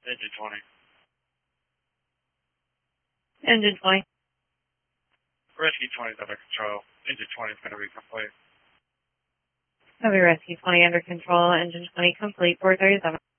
Engine 20. Engine 20. Rescue 20 is under control. Engine 20 is going to be complete. Copy, Rescue 20 under control. Engine 20 complete. 437.